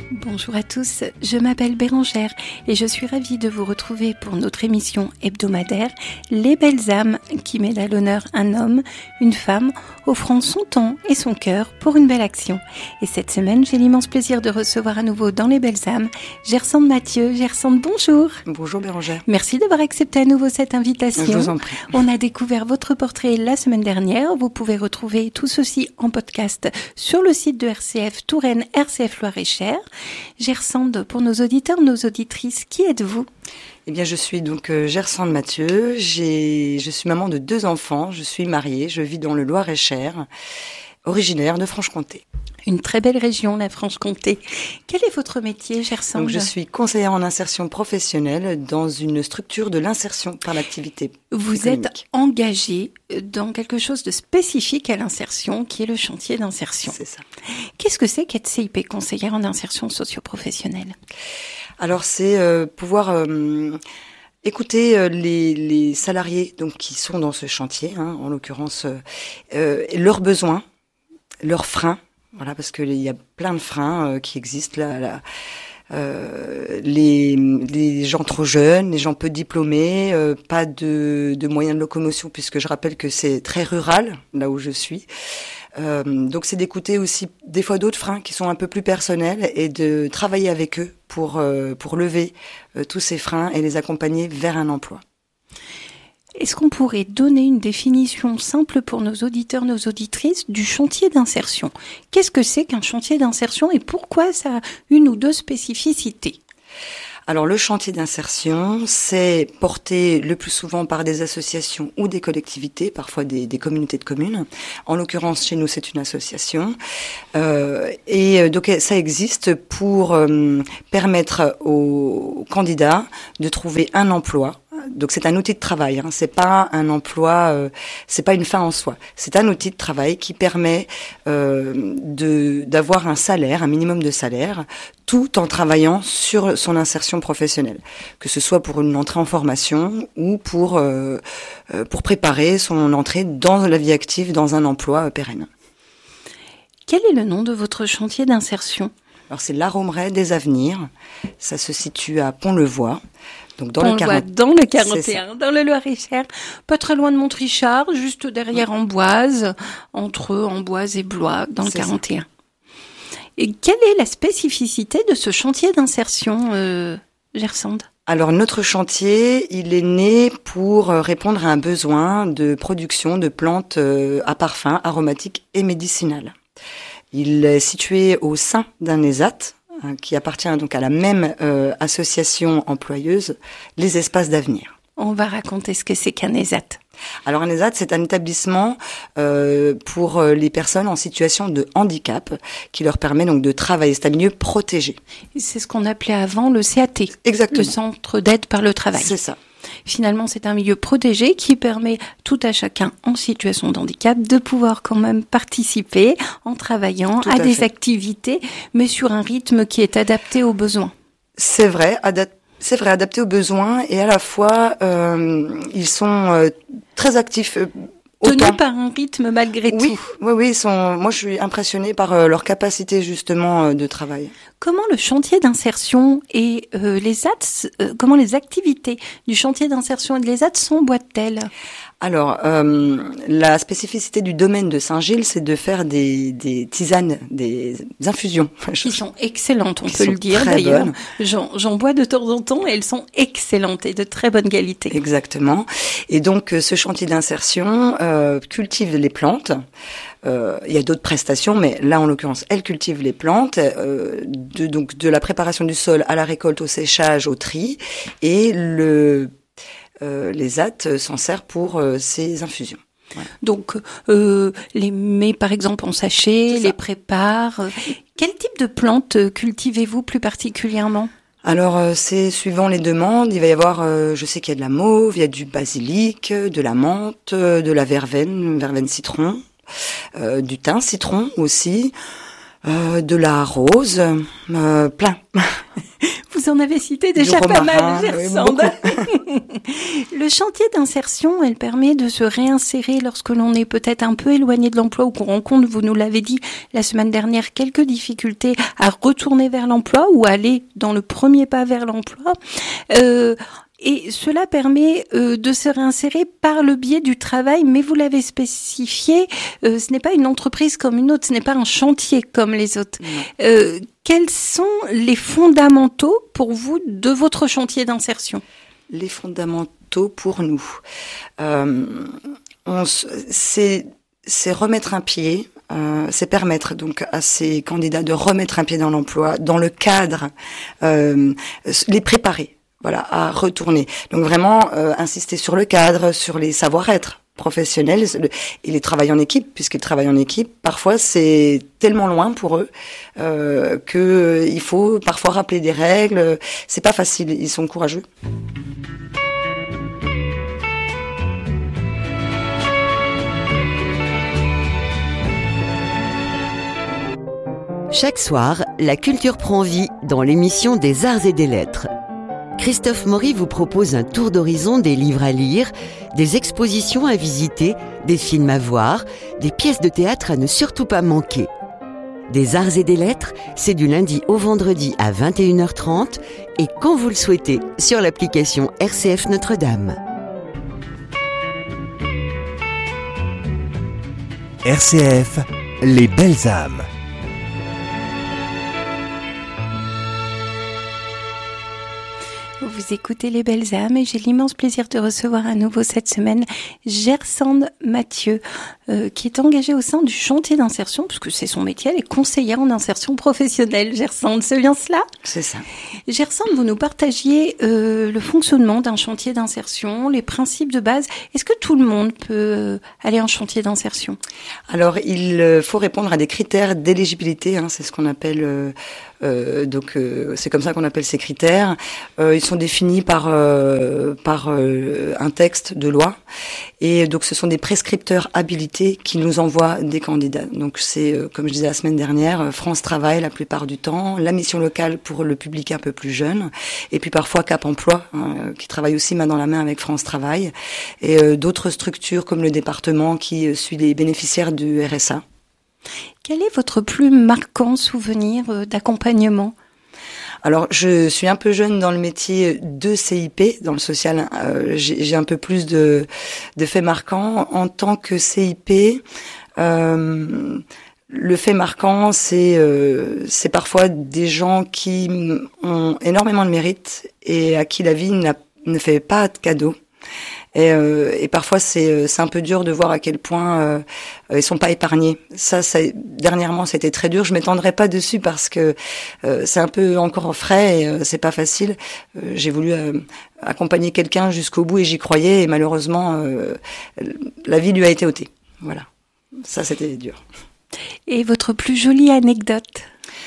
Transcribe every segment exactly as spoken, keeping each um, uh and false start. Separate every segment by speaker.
Speaker 1: Bonjour à tous, je m'appelle Bérangère et je suis ravie de vous retrouver pour notre émission hebdomadaire Les Belles âmes qui met à l'honneur un homme, une femme, offrant son temps et son cœur pour une belle action. Et cette semaine, j'ai l'immense plaisir de recevoir à nouveau dans Les Belles âmes Gersande Mathieu. Gersande, bonjour.
Speaker 2: Bonjour Bérangère.
Speaker 1: Merci d'avoir accepté à nouveau cette invitation.
Speaker 2: Je vous en prie.
Speaker 1: On a découvert votre portrait la semaine dernière. Vous pouvez retrouver tout ceci en podcast sur le site de R C F Touraine, R C F Loir-et-Cher. Gersande, pour nos auditeurs, nos auditrices, qui êtes-vous ?
Speaker 2: Eh bien, je suis donc euh, Gersande Mathieu. J'ai, je suis maman de deux enfants. Je suis mariée. Je vis dans le Loir-et-Cher, originaire de Franche-Comté.
Speaker 1: Une très belle région, la Franche-Comté. Quel est votre métier, Gersande ?
Speaker 2: Donc, je suis conseillère en insertion professionnelle dans une structure de l'insertion par l'activité.
Speaker 1: Vous
Speaker 2: économique.
Speaker 1: êtes engagée dans quelque chose de spécifique à l'insertion, qui est le chantier d'insertion.
Speaker 2: C'est ça.
Speaker 1: Qu'est-ce que c'est qu'être C I P, conseillère en insertion socio-professionnelle ?
Speaker 2: Alors, c'est euh, pouvoir euh, écouter euh, les, les salariés donc qui sont dans ce chantier, hein, en l'occurrence, euh, euh, leurs besoins, leurs freins. Voilà, parce que il y a plein de freins euh, qui existent là. là. Euh, les, les gens trop jeunes, les gens peu diplômés, euh, pas de, de moyens de locomotion, puisque je rappelle que c'est très rural là où je suis. Euh, donc c'est d'écouter aussi des fois d'autres freins qui sont un peu plus personnels et de travailler avec eux pour euh, pour lever euh, tous ces freins et les accompagner vers un emploi.
Speaker 1: Est-ce qu'on pourrait donner une définition simple pour nos auditeurs, nos auditrices du chantier d'insertion ? Qu'est-ce que c'est qu'un chantier d'insertion et pourquoi ça a une ou deux spécificités ?
Speaker 2: Alors le chantier d'insertion, c'est porté le plus souvent par des associations ou des collectivités, parfois des, des communautés de communes. En l'occurrence, chez nous, c'est une association. Euh, et donc ça existe pour euh, permettre aux candidats de trouver un emploi. Donc c'est un outil de travail, hein. C'est pas un emploi, euh, c'est pas une fin en soi. C'est un outil de travail qui permet euh, de d'avoir un salaire, un minimum de salaire, tout en travaillant sur son insertion professionnelle, que ce soit pour une entrée en formation ou pour euh, euh, pour préparer son entrée dans la vie active, dans un emploi euh, pérenne.
Speaker 1: Quel est le nom de votre chantier d'insertion ?
Speaker 2: Alors c'est l'Aromeraie des Avenirs. Ça se situe à Pont-le-Voix. Donc dans
Speaker 1: on
Speaker 2: le quarante...
Speaker 1: voit dans le quarante et un, dans le Loir-et-Cher, pas très loin de Montrichard, juste derrière Amboise, entre Amboise et Blois, dans le c'est quarante et un. Ça. Et quelle est la spécificité de ce chantier d'insertion, euh, Gersande ?
Speaker 2: Alors notre chantier, il est né pour répondre à un besoin de production de plantes à parfum aromatiques et médicinales. Il est situé au sein d'un E S A T, qui appartient donc à la même euh, association employeuse, les Espaces d'Avenir.
Speaker 1: On va raconter ce que c'est qu'un E S A T.
Speaker 2: Alors un E S A T, c'est un établissement euh, pour les personnes en situation de handicap qui leur permet donc de travailler. C'est un milieu protégé.
Speaker 1: C'est ce qu'on appelait avant le C A T.
Speaker 2: Exactement.
Speaker 1: Le Centre d'aide par le travail.
Speaker 2: C'est ça.
Speaker 1: Finalement, c'est un milieu protégé qui permet tout à chacun en situation de handicap de pouvoir quand même participer en travaillant à, à des fait. activités, mais sur un rythme qui est adapté aux besoins.
Speaker 2: C'est vrai, adapté. C'est vrai, adapté aux besoins et à la fois, euh, ils sont euh, très actifs. Euh,
Speaker 1: Tenus par un rythme malgré
Speaker 2: oui,
Speaker 1: tout.
Speaker 2: Oui, oui, ils sont. Moi, je suis impressionnée par euh, leur capacité justement euh, de travail.
Speaker 1: Comment le chantier d'insertion et euh, les A T, euh, comment les activités du chantier d'insertion et de l'E S A T s'emboîtent-elles ?
Speaker 2: Alors, euh, la spécificité du domaine de Saint-Gilles, c'est de faire des, des tisanes, des infusions.
Speaker 1: Qui sont excellentes, on
Speaker 2: Qui
Speaker 1: peut
Speaker 2: sont
Speaker 1: le dire
Speaker 2: très
Speaker 1: d'ailleurs.
Speaker 2: Bonnes.
Speaker 1: J'en, j'en bois de temps en temps et elles sont excellentes et de très bonne qualité.
Speaker 2: Exactement. Et donc, ce chantier d'insertion euh, cultive les plantes. Euh, il y a d'autres prestations, mais là, en l'occurrence, elle cultive les plantes, euh, de, donc de la préparation du sol à la récolte, au séchage, au tri, et le Euh, les A T s'en servent pour euh, ces infusions.
Speaker 1: Ouais. Donc, euh, les met par exemple en sachet, les prépare. Quel type de plantes cultivez-vous plus particulièrement ?
Speaker 2: Alors, euh, c'est suivant les demandes. Il va y avoir, euh, je sais qu'il y a de la mauve, il y a du basilic, de la menthe, de la verveine, verveine citron, euh, du thym citron aussi, euh, de la rose, euh, plein.
Speaker 1: vous en avez cité déjà pas mal, Gersande. Oui, le chantier d'insertion, elle permet de se réinsérer lorsque l'on est peut-être un peu éloigné de l'emploi ou qu'on rencontre, vous nous l'avez dit la semaine dernière, quelques difficultés à retourner vers l'emploi ou aller dans le premier pas vers l'emploi. Euh, Et cela permet euh, de se réinsérer par le biais du travail, mais vous l'avez spécifié, euh, ce n'est pas une entreprise comme une autre, ce n'est pas un chantier comme les autres. Euh, quels sont les fondamentaux pour vous de votre chantier d'insertion ?
Speaker 2: Les fondamentaux pour nous, euh, on, c'est, c'est remettre un pied. Euh, c'est permettre donc à ces candidats de remettre un pied dans l'emploi, dans le cadre, euh, les préparer. Voilà, à retourner. Donc vraiment euh, insister sur le cadre, sur les savoir-être professionnels et les travails en équipe, puisqu'ils travaillent en équipe. Parfois, c'est tellement loin pour eux euh, que euh, il faut parfois rappeler des règles. C'est pas facile. Ils sont courageux.
Speaker 3: Chaque soir, la culture prend vie dans l'émission des Arts et des Lettres. Christophe Maury vous propose un tour d'horizon des livres à lire, des expositions à visiter, des films à voir, des pièces de théâtre à ne surtout pas manquer. Des Arts et des Lettres, c'est du lundi au vendredi à vingt et une heures trente et quand vous le souhaitez sur l'application R C F Notre-Dame.
Speaker 4: R C F, les belles âmes.
Speaker 1: Vous écoutez Les Belles âmes et j'ai l'immense plaisir de recevoir à nouveau cette semaine Gersande Mathieu, euh, qui est engagée au sein du chantier d'insertion, puisque c'est son métier, elle est conseillère en insertion professionnelle. Gersande, c'est bien cela ?
Speaker 2: C'est ça.
Speaker 1: Gersande, vous nous partagiez euh, le fonctionnement d'un chantier d'insertion, les principes de base. Est-ce que tout le monde peut euh, aller en chantier d'insertion ?
Speaker 2: Alors, il faut répondre à des critères d'éligibilité, hein, c'est ce qu'on appelle... Euh, Euh, donc euh, c'est comme ça qu'on appelle ces critères. Euh, ils sont définis par euh, par euh, un texte de loi et donc ce sont des prescripteurs habilités qui nous envoient des candidats. Donc c'est euh, comme je disais la semaine dernière, France Travail la plupart du temps, la mission locale pour le public un peu plus jeune et puis parfois Cap Emploi hein, qui travaille aussi main dans la main avec France Travail et euh, d'autres structures comme le département qui euh, suit les bénéficiaires du R S A.
Speaker 1: Quel est votre plus marquant souvenir d'accompagnement ?
Speaker 2: Alors, je suis un peu jeune dans le métier de C I P, dans le social. Euh, j'ai, j'ai un peu plus de, de faits marquants. En tant que C I P, euh, le fait marquant, c'est, euh, c'est parfois des gens qui ont énormément de mérite et à qui la vie n'a, ne fait pas de cadeaux. Et, euh, et parfois c'est c'est un peu dur de voir à quel point euh, ils sont pas épargnés. Ça, ça dernièrement c'était très dur. Je m'étendrai pas dessus parce que euh, c'est un peu encore frais et euh, c'est pas facile. Euh, j'ai voulu euh, accompagner quelqu'un jusqu'au bout et j'y croyais et malheureusement euh, la vie lui a été ôtée. Voilà, ça c'était dur.
Speaker 1: Et votre plus jolie anecdote ?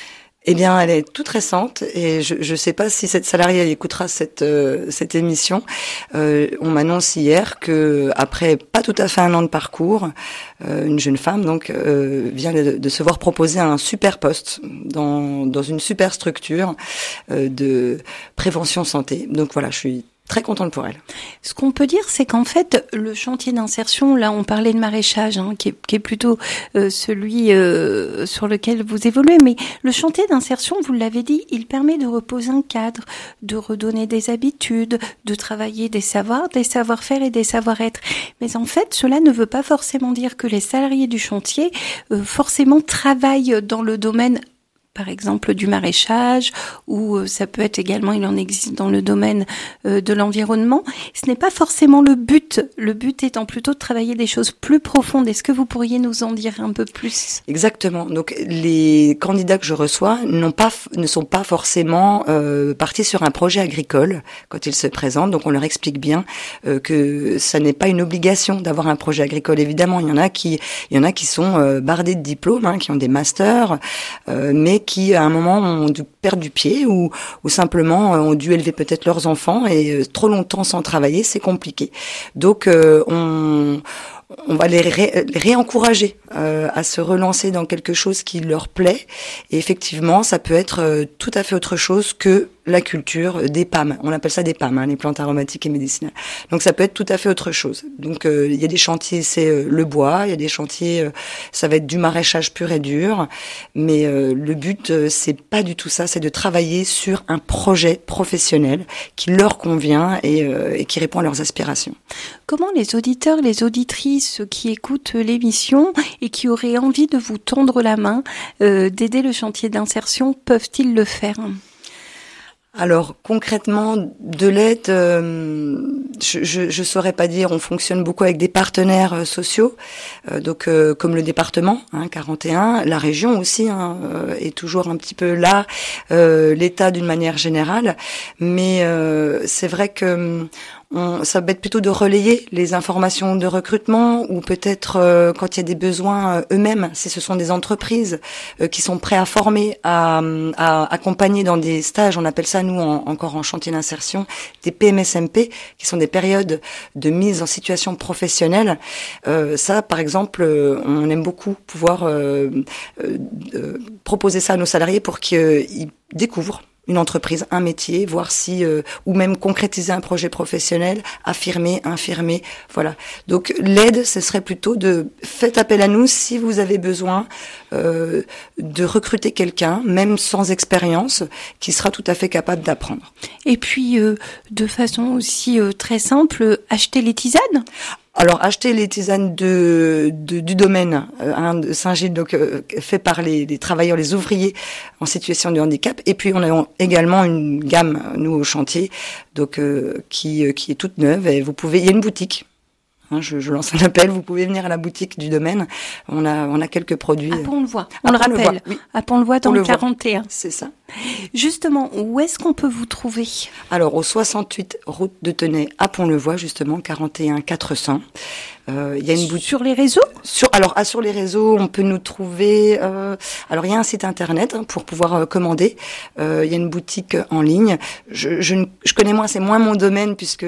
Speaker 2: Eh bien, elle est toute récente et je je sais pas si cette salariée elle écoutera cette euh, cette émission. Euh, on m'annonce hier que après pas tout à fait un an de parcours, euh, une jeune femme donc euh, vient de, de se voir proposer un super poste dans dans une super structure euh, de prévention santé. Donc voilà, je suis très contente pour elle.
Speaker 1: Ce qu'on peut dire, c'est qu'en fait, le chantier d'insertion, là, on parlait de maraîchage, hein, qui, est, qui est plutôt euh, celui euh, sur lequel vous évoluez, mais le chantier d'insertion, vous l'avez dit, il permet de reposer un cadre, de redonner des habitudes, de travailler des savoirs, des savoir-faire et des savoir-être. Mais en fait, cela ne veut pas forcément dire que les salariés du chantier euh, forcément travaillent dans le domaine par exemple du maraîchage, ou euh, ça peut être également, il en existe dans le domaine euh, de l'environnement. Ce n'est pas forcément le but, le but étant plutôt de travailler des choses plus profondes. Est-ce que vous pourriez nous en dire un peu plus ?
Speaker 2: Exactement. Donc les candidats que je reçois n'ont pas, ne sont pas forcément euh, partis sur un projet agricole quand ils se présentent. Donc on leur explique bien euh, que ça n'est pas une obligation d'avoir un projet agricole. Évidemment, il y en a qui, il y en a qui sont euh, bardés de diplômes, hein, qui ont des masters, euh, mais qui à un moment ont dû perdre du pied ou, ou simplement ont dû élever peut-être leurs enfants et euh, trop longtemps sans travailler, c'est compliqué. Donc euh, on, on va les, ré, les réencourager euh, à se relancer dans quelque chose qui leur plaît. Et effectivement, ça peut être euh, tout à fait autre chose que la culture des P A M. On appelle ça des P A M, hein, les plantes aromatiques et médicinales. Donc ça peut être tout à fait autre chose. Donc euh, il y a des chantiers, c'est euh, le bois, il y a des chantiers, euh, ça va être du maraîchage pur et dur, mais euh, le but euh, c'est pas du tout ça, c'est de travailler sur un projet professionnel qui leur convient et, euh, et qui répond à leurs aspirations.
Speaker 1: Comment les auditeurs, les auditrices qui écoutent l'émission et qui auraient envie de vous tendre la main, euh, d'aider le chantier d'insertion, peuvent-ils le faire ?
Speaker 2: Alors concrètement, de l'aide, euh, je, je je saurais pas dire. On fonctionne beaucoup avec des partenaires euh, sociaux, euh, donc euh, comme le département, hein, quarante et un, la région aussi hein, euh, est toujours un petit peu là, euh, l'État d'une manière générale. Mais euh, c'est vrai que on, ça va être plutôt de relayer les informations de recrutement ou peut-être euh, quand il y a des besoins euh, eux-mêmes, si ce sont des entreprises euh, qui sont prêts à former, à, à accompagner dans des stages, on appelle ça nous en, encore en chantier d'insertion, des P M S M P qui sont des périodes de mise en situation professionnelle. Euh, ça, par exemple, euh, on aime beaucoup pouvoir euh, euh, euh, proposer ça à nos salariés pour qu'ils euh, découvrent une entreprise, un métier, voir si euh, ou même concrétiser un projet professionnel, affirmer, infirmer, voilà. Donc l'aide, ce serait plutôt de faites appel à nous si vous avez besoin euh, de recruter quelqu'un, même sans expérience, qui sera tout à fait capable d'apprendre.
Speaker 1: Et puis euh, de façon aussi euh, très simple, acheter les tisanes.
Speaker 2: Alors, acheter les tisanes de, de du domaine euh, hein, de Saint-Gilles, donc euh, fait par les, les travailleurs, les ouvriers en situation de handicap. Et puis, on a également une gamme, nous, au chantier, donc euh, qui euh, qui est toute neuve. Et vous pouvez, il y a une boutique. Hein, je, je lance un appel. Vous pouvez venir à la boutique du domaine. On a on a quelques produits.
Speaker 1: À Pont-le-Voix. On le rappelle. Oui. À Pont-le-Voix dans le quarante et un.
Speaker 2: C'est ça.
Speaker 1: Justement, où est-ce qu'on peut vous trouver ?
Speaker 2: Alors, au soixante-huit route de Tenay à Pont-le-Voix, justement, quarante et un quatre cents. Euh, il y a une boutique
Speaker 1: sur les réseaux.
Speaker 2: Sur alors ah, sur les réseaux, on peut nous trouver. Euh, alors il y a un site internet hein, pour pouvoir euh, commander. Euh, il y a une boutique en ligne. Je, je je connais moins, c'est moins mon domaine puisque